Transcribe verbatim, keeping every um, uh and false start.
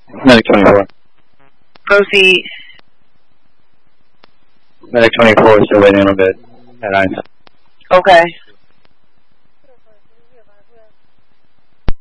Medic twenty-four. Proceed. Medic twenty-four is still waiting on bed at nine. Okay.